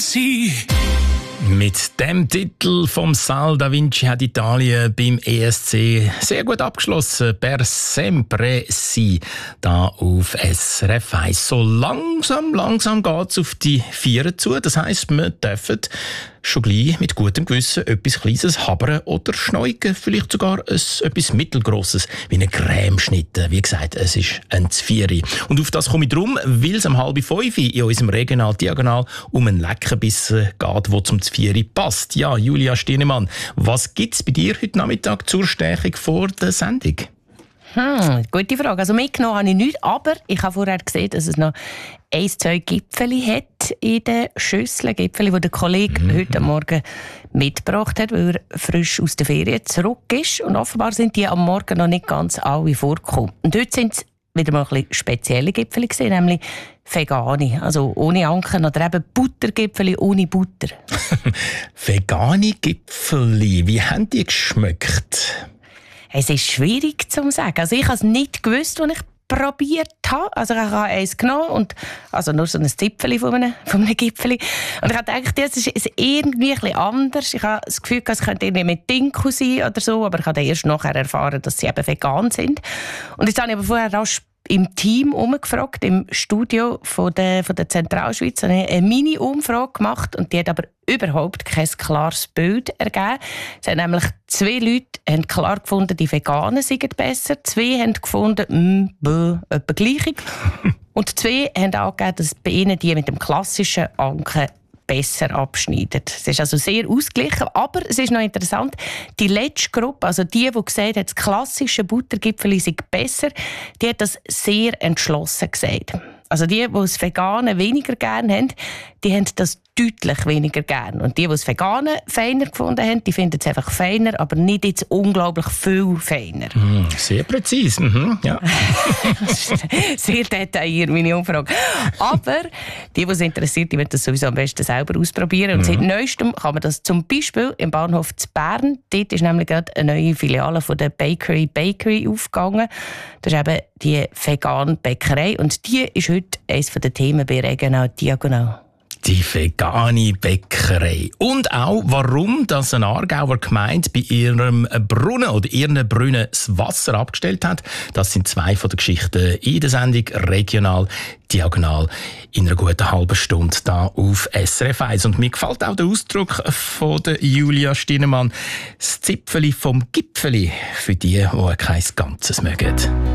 così. Mit dem Titel vom Sal da Vinci hat Italien beim ESC sehr gut abgeschlossen. Per sempre si, da auf SRF 1. So langsam geht's auf die Vieren zu. Das heisst, wir dürfen schon gleich mit gutem Gewissen etwas Kleines habern oder schneugen. Vielleicht sogar etwas Mittelgrosses, wie eine Cremeschnitte. Wie gesagt, es ist ein Zvieri. Und auf das komme ich drum, weil es um 4:30 in unserem Regional Diagonal um einen Leckerbissen geht, der zum Zvieri passt. Ja, Julia Stirnemann, was gibt es bei dir heute Nachmittag zur Stärkung vor der Sendung? Gute Frage. Also mitgenommen habe ich nichts, aber ich habe vorher gesehen, dass es noch 1-2 Gipfeli hat in den Schüsseln. Gipfeli, die der Kollege heute Morgen mitgebracht hat, weil er frisch aus der Ferien zurück ist. Und offenbar sind die am Morgen noch nicht ganz alle vorgekommen. Und heute sind es wieder mal ein bisschen spezielle Gipfeli gewesen, nämlich vegane, also ohne Anken oder eben Buttergipfeli ohne Butter. Vegane Gipfeli, wie haben die geschmeckt? Es ist schwierig zu sagen. Also ich habe es nicht gewusst, als ich probiert habe. Also ich habe eins genommen und also nur so ein Zipfeli von einem Gipfeli. Und ich habe gedacht, das ist irgendwie ein bisschen anders. Ich habe das Gefühl, es könnte irgendwie mit Dinkel sein oder so, aber ich habe erst nachher erfahren, dass sie eben vegan sind. Und jetzt habe ich aber vorher rasch im Team umgefragt, im Studio von der Zentralschweiz, habe ich eine Mini-Umfrage gemacht und die hat aber überhaupt kein klares Bild ergeben. Es haben nämlich 2 Leute haben klar gefunden, die Veganen seien besser, 2 haben gefunden, etwa gleich. Und 2 haben angegeben, dass bei ihnen die mit dem klassischen Anken besser abschneiden. Es ist also sehr ausgeglichen, aber es ist noch interessant, die letzte Gruppe, also die gesagt hat, das klassische Buttergipfeli sei besser, die hat das sehr entschlossen gesagt. Also die das Vegane weniger gerne haben, die haben das deutlich weniger gern. Und die das Vegane feiner gefunden haben, die finden es einfach feiner, aber nicht jetzt unglaublich viel feiner. Sehr präzise. Ja. Sehr detailliert, meine Umfrage. Aber die es interessiert, die werden das sowieso am besten selber ausprobieren. Und seit Neuestem kann man das zum Beispiel im Bahnhof zu Bern. Dort ist nämlich gerade eine neue Filiale von der Bakery aufgegangen. Das ist eben die vegane Bäckerei. Und die ist heute eines der Themen bei Regional Diagonal. Die vegane Bäckerei. Und auch, warum das eine Aargauer Gemeinde bei ihrem Brunnen oder ihren Brunnen das Wasser abgestellt hat. Das sind 2 von den Geschichten in der Sendung Regional Diagonal in einer guten halben Stunde da auf SRF 1. Und mir gefällt auch der Ausdruck von der Julia Stirnemann. Das Zipfeli vom Gipfeli für die kein Ganzes mögen.